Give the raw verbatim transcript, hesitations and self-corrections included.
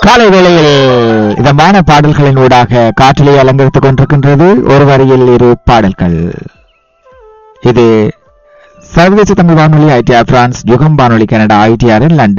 காலை வேளையில் இதமான பாடல்களின் ஊடாக காற்றலை அலங்கரித்துக் கொண்டிருக்கின்றது. ஒரு வரியில் இரு பாடல்கள். இது சர்வதேச தமிழ் வானொலி ஐடிஆர் பிரான்ஸ், யுகம் வானொலி கனடா ஐடிஆர் லண்டன்.